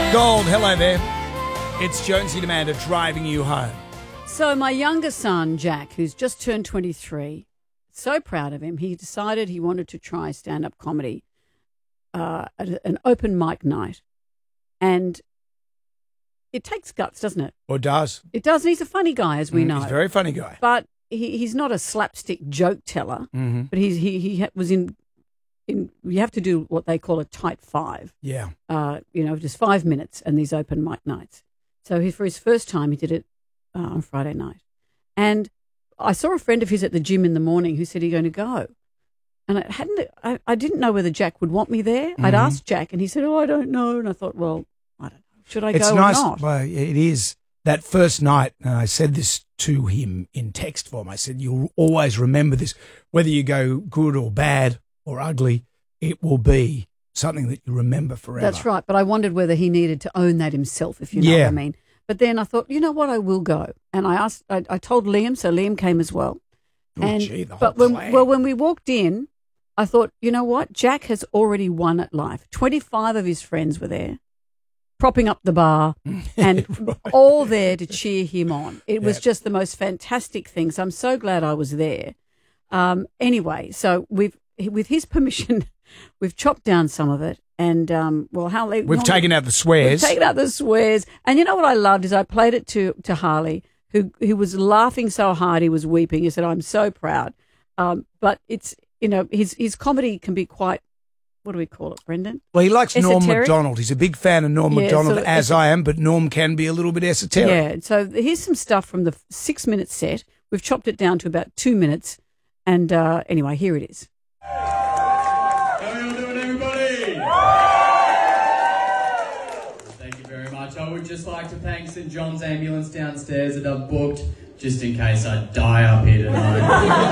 Gold, hello there. It's Jonesy and Amanda driving you home. So my younger son, Jack, who's just turned 23, so proud of him, he decided he wanted to try stand-up comedy at an open mic night. And it takes guts, doesn't it? Or does. It does. And he's a funny guy, as we know. He's a very funny guy. But he's not a slapstick joke teller. Mm-hmm. But he was in. You have to do what they call a tight five. Yeah. Just 5 minutes and these open mic nights. So for his first time, he did it on Friday night. And I saw a friend of his at the gym in the morning who said he's going to go. And I didn't know whether Jack would want me there. Mm-hmm. I'd asked Jack and he said, I don't know. And I thought, well, I don't know. Should I go or nice. not? Well, it is. That first night, and I said this to him in text form, I said, you'll always remember this. Whether you go good or bad or ugly, it will be something that you remember forever. That's right. But I wondered whether he needed to own that himself, if you know what I mean. But then I thought, you know what, I will go. And I told Liam, so Liam came as well. When we walked in, I thought, you know what, Jack has already won at life. 25 of his friends were there, propping up the bar and all there to cheer him on. It was just the most fantastic thing. So I'm so glad I was there. Anyway, so with his permission, we've chopped down some of it. And, we've taken out the swears. We've taken out the swears. And you know what I loved is I played it to Harley, who was laughing so hard he was weeping. He said, I'm so proud. But it's, his comedy can be quite, what do we call it, Brendan? Well, he likes esoteric. Norm Macdonald. He's a big fan of Norm Macdonald, sort of as I am, but Norm can be a little bit esoteric. Yeah, so here's some stuff from the 6-minute set. We've chopped it down to about 2 minutes. And anyway, here it is. How are you doing, everybody? Thank you very much. I would just like to thank St John's Ambulance downstairs that I've booked just in case I die up here tonight.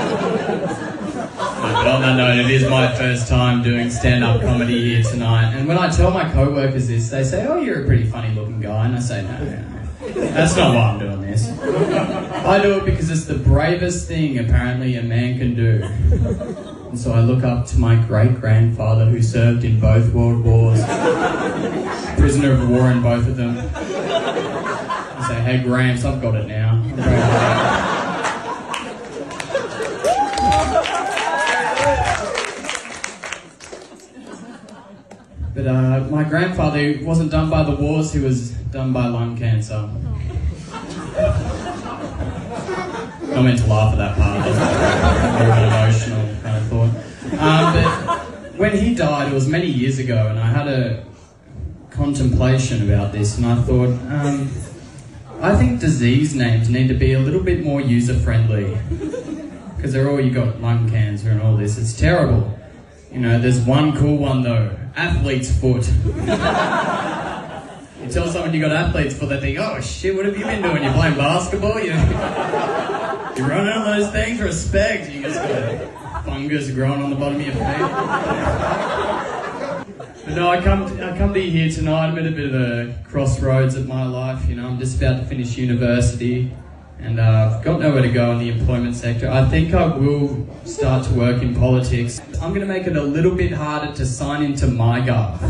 But on that note, it is my first time doing stand-up comedy here tonight. And when I tell my co-workers this, they say, oh, you're a pretty funny-looking guy. And I say, no. That's not why I'm doing this. I do it because it's the bravest thing, apparently, a man can do. And so I look up to my great-grandfather who served in both world wars, prisoner of war in both of them. I say, hey, Gramps, I've got it now. I'm But my grandfather wasn't done by the wars, he was done by lung cancer. I meant to laugh at that part. Very emotional kind of thought. But when he died, it was many years ago, and I had a contemplation about this, and I thought, I think disease names need to be a little bit more user-friendly. Because you got lung cancer and all this. It's terrible. There's one cool one, though. Athlete's foot. You tell someone you got athlete's foot, they think, oh, shit, what have you been doing? You're playing basketball? You're running on those things? Respect. You just got fungus growing on the bottom of your feet. But no, I come to you here tonight. I'm at a bit of a crossroads of my life. I'm just about to finish university. And I've got nowhere to go in the employment sector. I think I will start to work in politics. I'm going to make it a little bit harder to sign into MyGov.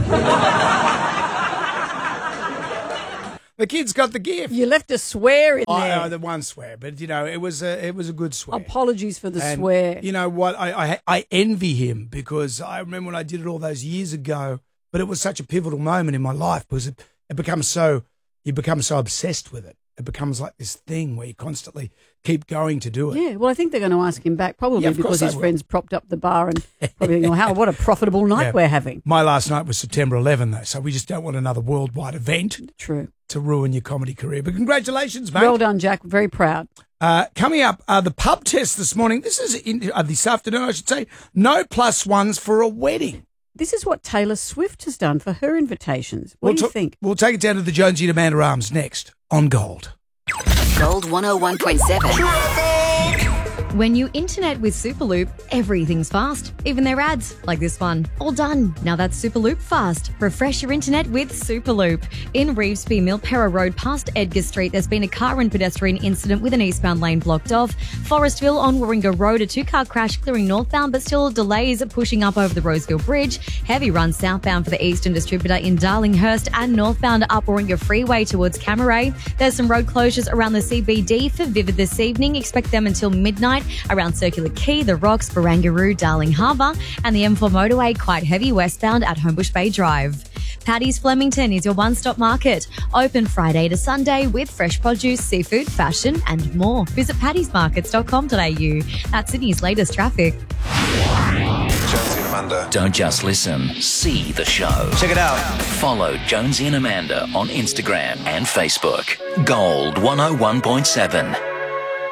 The kid's got the gift. You left a swear in there. The one swear, but it was a good swear. Apologies for the swear. You know what? I envy him because I remember when I did it all those years ago. But it was such a pivotal moment in my life because you become so obsessed with it. It becomes like this thing where you constantly keep going to do it. Yeah, well, I think they're going to ask him back probably because his friends propped up the bar and probably thinking, what a profitable night we're having. My last night was September 11, though, so we just don't want another worldwide event to ruin your comedy career. But congratulations, mate. Well done, Jack. Very proud. Coming up, the pub test this morning. This is this afternoon, I should say. No +1s for a wedding. This is what Taylor Swift has done for her invitations. What do you think? We'll take it down to the Jonesy and Amanda Arms next on Gold. Gold 101.7. When you internet with Superloop, everything's fast. Even their ads, like this one. All done. Now that's Superloop fast. Refresh your internet with Superloop. In Revesby, Milperra Road past Edgar Street, there's been a car and pedestrian incident with an eastbound lane blocked off. Forestville on Warringah Road, a two-car crash clearing northbound, but still delays pushing up over the Roseville Bridge. Heavy run southbound for the Eastern Distributor in Darlinghurst and northbound up Warringah Freeway towards Camaray. There's some road closures around the CBD for Vivid this evening. Expect them until midnight around Circular Quay, The Rocks, Barangaroo, Darling Harbour, and the M4 motorway quite heavy westbound at Homebush Bay Drive. Paddy's Flemington is your one-stop market. Open Friday to Sunday with fresh produce, seafood, fashion and more. Visit paddysmarkets.com.au. That's Sydney's latest traffic. Jonesy and Amanda. Don't just listen, see the show. Check it out. Follow Jonesy and Amanda on Instagram and Facebook. Gold 101.7.